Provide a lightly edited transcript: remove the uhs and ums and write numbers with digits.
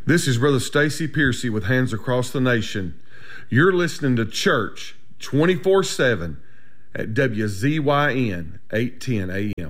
This is Brother Stacy Piercy with Hands Across the Nation. You're listening to Church 24/7 at WZYN 810 AM.